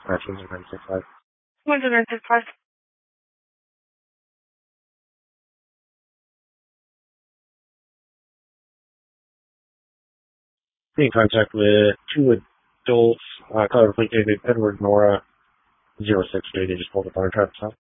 dispatch 965. 965. Be in contact with two adults, color plate dated Edward Nora 06. They just pulled up on a traffic stop.